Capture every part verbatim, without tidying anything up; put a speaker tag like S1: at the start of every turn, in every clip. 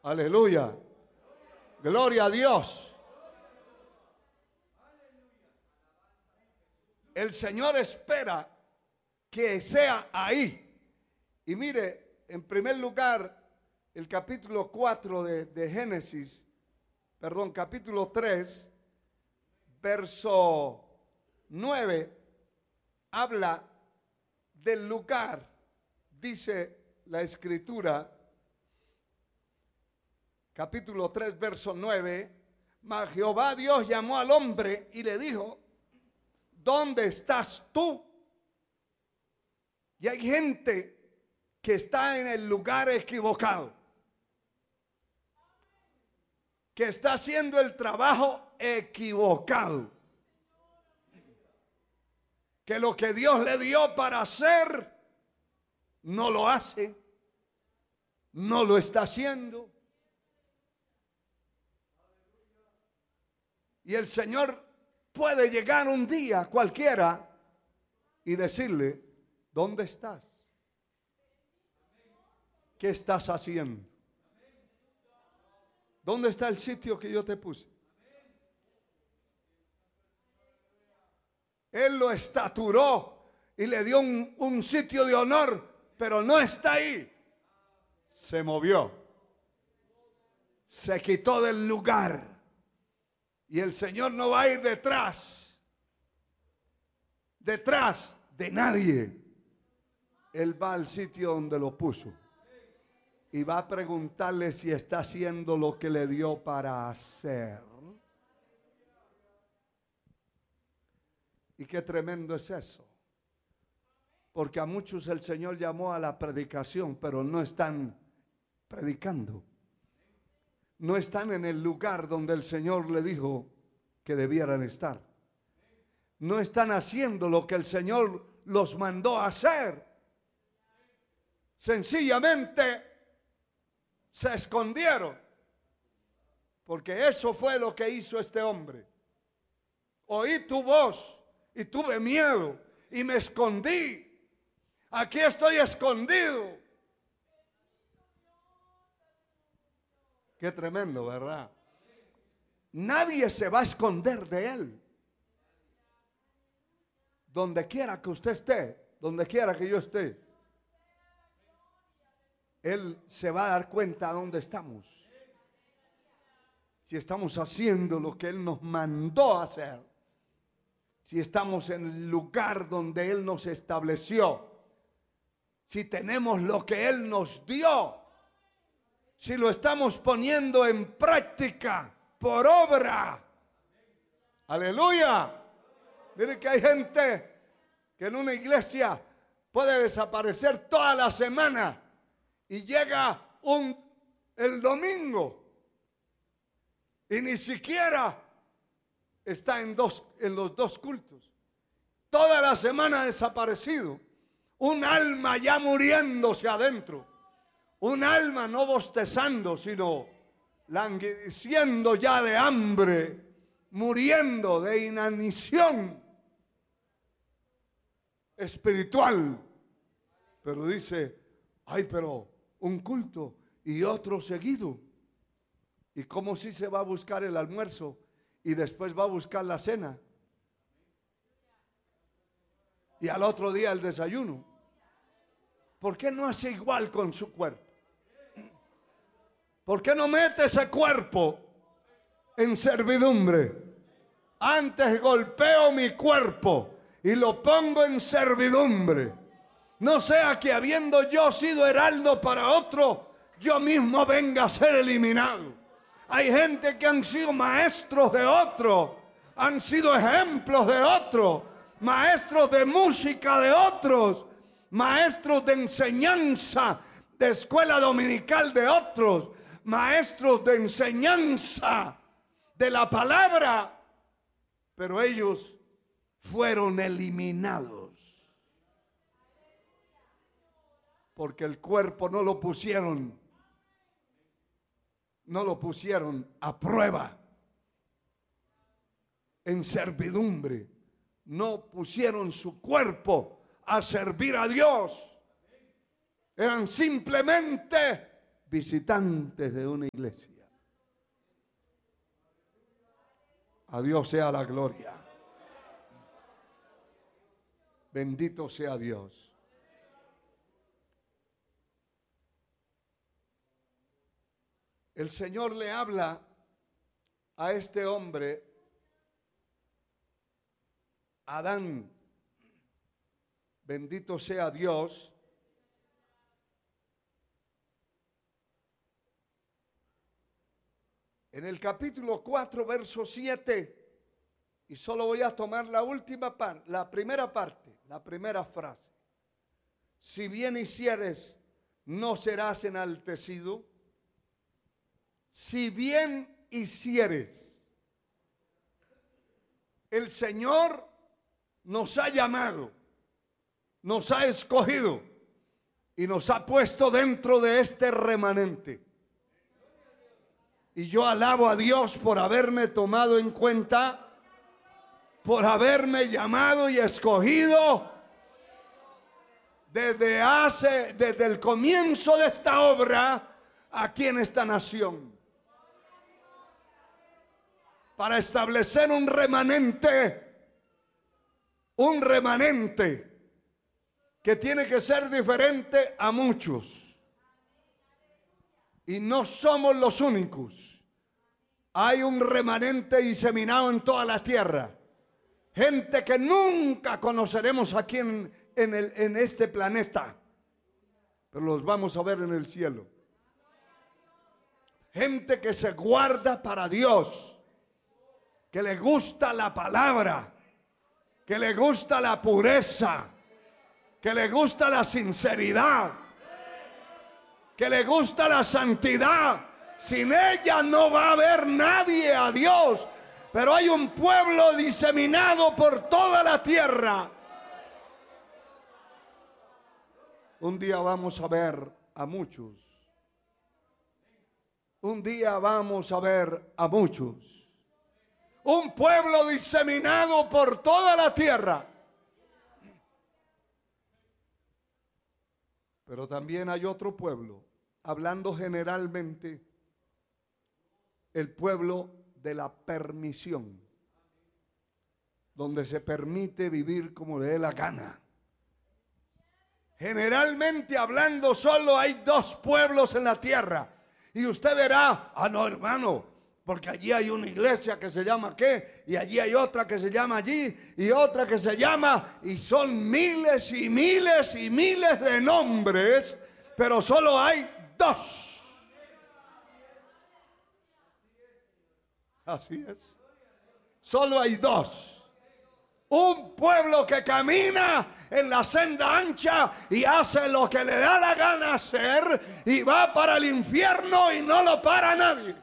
S1: Aleluya. Gloria a Dios. El Señor espera que sea ahí. Y mire, en primer lugar, el capítulo cuatro de, de Génesis, perdón, capítulo tres, verso nueve, habla del lugar. Dice la Escritura, capítulo tres, verso nueve, mas Jehová Dios llamó al hombre y le dijo, ¿dónde estás tú? Y hay gente que está en el lugar equivocado, que está haciendo el trabajo equivocado, que lo que Dios le dio para hacer no lo hace, no lo está haciendo. Y el Señor puede llegar un día cualquiera y decirle, ¿dónde estás? ¿Qué estás haciendo? ¿Dónde está el sitio que yo te puse? Él lo estaturó y le dio un, un sitio de honor, pero no está ahí. Se movió. Se quitó del lugar. Y el Señor no va a ir detrás. Detrás de nadie. Él va al sitio donde lo puso. Y va a preguntarle si está haciendo lo que le dio para hacer. Y qué tremendo es eso. Porque a muchos el Señor llamó a la predicación, pero no están predicando. No están en el lugar donde el Señor le dijo que debieran estar. No están haciendo lo que el Señor los mandó a hacer. Sencillamente se escondieron. Porque eso fue lo que hizo este hombre. Oí tu voz y tuve miedo y me escondí. Aquí estoy escondido. Qué tremendo, ¿verdad? Nadie se va a esconder de Él. Donde quiera que usted esté, donde quiera que yo esté, Él se va a dar cuenta de dónde estamos. Si estamos haciendo lo que Él nos mandó a hacer. Si estamos en el lugar donde Él nos estableció. Si tenemos lo que Él nos dio. Si lo estamos poniendo en práctica, por obra. Aleluya. Mire que hay gente que en una iglesia puede desaparecer toda la semana y llega un, el domingo y ni siquiera está en, dos, en los dos cultos. Toda la semana desaparecido. Un alma ya muriéndose adentro. Un alma no bostezando, sino languideciendo ya de hambre, muriendo de inanición espiritual. Pero dice, ay, pero un culto y otro seguido. ¿Y cómo si se va a buscar el almuerzo y después va a buscar la cena? Y al otro día el desayuno. ¿Por qué no hace igual con su cuerpo? ¿Por qué no mete ese cuerpo en servidumbre? Antes golpeo mi cuerpo y lo pongo en servidumbre. No sea que habiendo yo sido heraldo para otro, yo mismo venga a ser eliminado. Hay gente que han sido maestros de otro, han sido ejemplos de otro, maestros de música de otros, maestros de enseñanza, de escuela dominical de otros, maestros de enseñanza de la palabra, pero ellos fueron eliminados porque el cuerpo no lo pusieron, no lo pusieron a prueba, en servidumbre, no pusieron su cuerpo a servir a Dios, eran simplemente visitantes de una iglesia. A Dios sea la gloria. Bendito sea Dios. El Señor le habla a este hombre, Adán, bendito sea Dios, en el capítulo cuatro, verso siete, y solo voy a tomar la última parte, la primera parte, la primera frase. Si bien hicieres, no serás enaltecido. Si bien hicieres. El Señor nos ha llamado, nos ha escogido y nos ha puesto dentro de este remanente. Y yo alabo a Dios por haberme tomado en cuenta, por haberme llamado y escogido desde hace, desde el comienzo de esta obra aquí en esta nación, para establecer un remanente, un remanente que tiene que ser diferente a muchos. Y no somos los únicos. Hay un remanente diseminado en toda la tierra. Gente que nunca conoceremos aquí en, en, el, en este planeta, pero los vamos a ver en el cielo. Gente que se guarda para Dios, que le gusta la palabra, que le gusta la pureza, que le gusta la sinceridad, que le gusta la santidad. Sin ella no va a haber nadie a Dios. Pero hay un pueblo diseminado por toda la tierra. Un día vamos a ver a muchos. Un día vamos a ver a muchos. Un pueblo diseminado por toda la tierra. Pero también hay otro pueblo, hablando generalmente, el pueblo de la permisión, donde se permite vivir como le dé la gana. Generalmente hablando, solo hay dos pueblos en la tierra. Y usted verá, ah no hermano, porque allí hay una iglesia que se llama qué, y allí hay otra que se llama allí, y otra que se llama, y son miles y miles y miles de nombres, pero solo hay dos. Así es. Solo hay dos. Un pueblo que camina en la senda ancha y hace lo que le da la gana hacer y va para el infierno y no lo para nadie.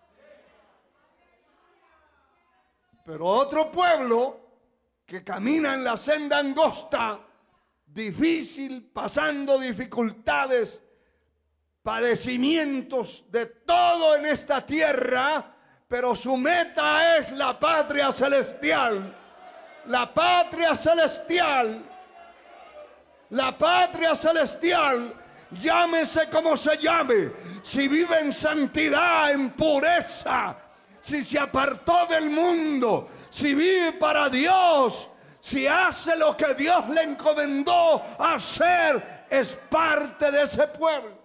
S1: Pero otro pueblo que camina en la senda angosta, difícil, pasando dificultades, padecimientos de todo en esta tierra, pero su meta es la patria celestial. La patria celestial. La patria celestial. Llámese como se llame. Si vive en santidad, en pureza, si se apartó del mundo, si vive para Dios, si hace lo que Dios le encomendó hacer, es parte de ese pueblo.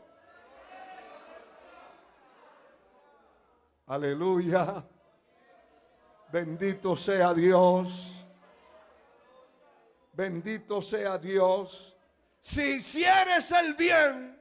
S1: Aleluya. Bendito sea Dios. Bendito sea Dios. Si hicieres el bien,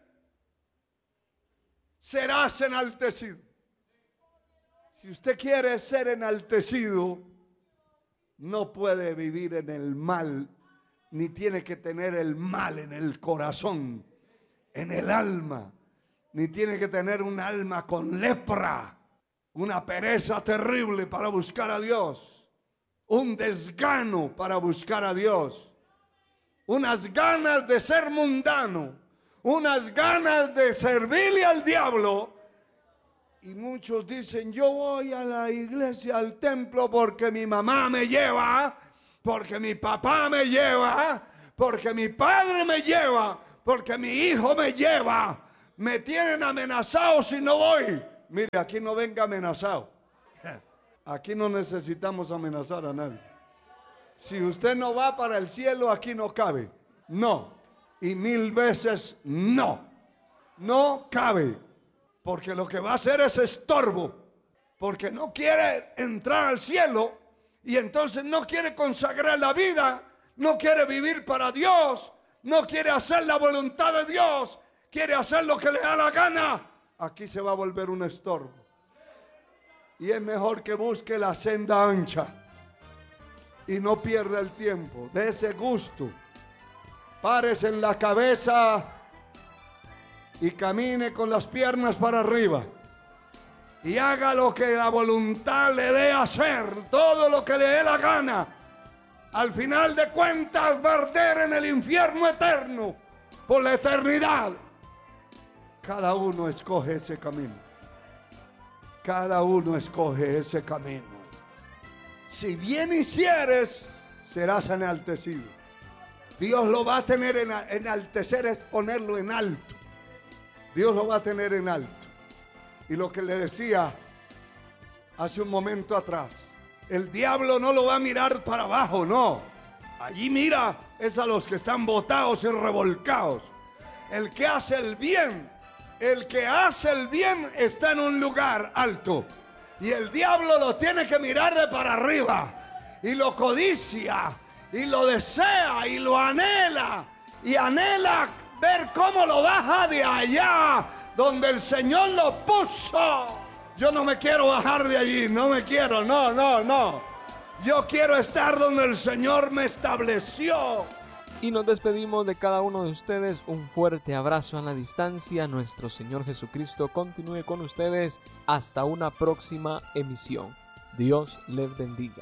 S1: serás enaltecido. Si usted quiere ser enaltecido, no puede vivir en el mal, ni tiene que tener el mal en el corazón, en el alma, ni tiene que tener un alma con lepra, una pereza terrible para buscar a Dios, un desgano para buscar a Dios, unas ganas de ser mundano, unas ganas de servirle al diablo. Y muchos dicen, yo voy a la iglesia, al templo, porque mi mamá me lleva, porque mi papá me lleva, porque mi padre me lleva, porque mi hijo me lleva. Me tienen amenazado si no voy. Mire, aquí no venga amenazado. Aquí no necesitamos amenazar a nadie. Si usted no va para el cielo, aquí no cabe. No. Y mil veces no. No cabe. Porque lo que va a hacer es estorbo. Porque no quiere entrar al cielo. Y entonces no quiere consagrar la vida. No quiere vivir para Dios. No quiere hacer la voluntad de Dios. Quiere hacer lo que le da la gana. Aquí se va a volver un estorbo. Y es mejor que busque la senda ancha. Y no pierda el tiempo. De ese gusto. Párese en la cabeza. Y camine con las piernas para arriba. Y haga lo que la voluntad le dé hacer. Todo lo que le dé la gana. Al final de cuentas va a arder en el infierno eterno. Por la eternidad. Cada uno escoge ese camino. Cada uno escoge ese camino. Si bien hicieres, serás enaltecido. Dios lo va a tener en enaltecer, es ponerlo en alto. Dios lo va a tener en alto. Y lo que le decía hace un momento atrás, el diablo no lo va a mirar para abajo, no. Allí mira es a los que están botados y revolcados. El que hace el bien, el que hace el bien está en un lugar alto. Y el diablo lo tiene que mirar de para arriba. Y lo codicia, y lo desea, y lo anhela. Y anhela ver cómo lo baja de allá donde el Señor lo puso. Yo no me quiero bajar de allí, no me quiero, no, no, no. Yo quiero estar donde el Señor me estableció.
S2: Y nos despedimos de cada uno de ustedes. Un fuerte abrazo a la distancia. Nuestro Señor Jesucristo continúe con ustedes hasta una próxima emisión. Dios les bendiga.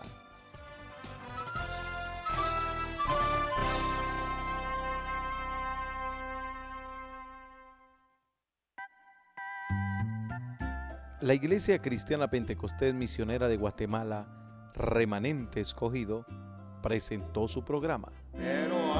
S3: La Iglesia Cristiana Pentecostés Misionera de Guatemala, Remanente Escogido, presentó su programa.
S1: Pero